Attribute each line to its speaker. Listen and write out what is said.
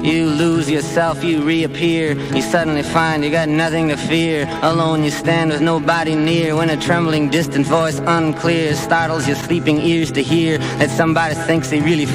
Speaker 1: You lose yourself, you reappear. You suddenly find you got nothing to fear. Alone you stand with nobody near, when a trembling distant voice unclear startles your sleeping ears to hear that somebody thinks they really